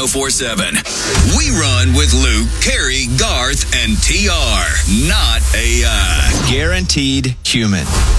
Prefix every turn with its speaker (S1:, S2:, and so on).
S1: 1047. We run with Luke, Carrie, Garth, and TR. Not AI.
S2: Guaranteed human.